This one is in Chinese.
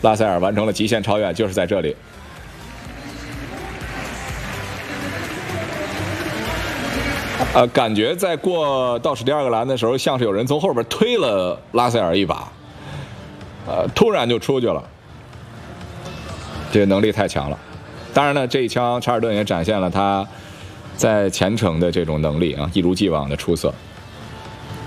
拉塞尔完成了极限超越，就是在这里。感觉在过倒数第2个栏的时候，像是有人从后边推了拉塞尔一把，突然就出去了。这个能力太强了。当然呢，这一枪查尔顿也展现了他在前程的这种能力啊，一如既往的出色。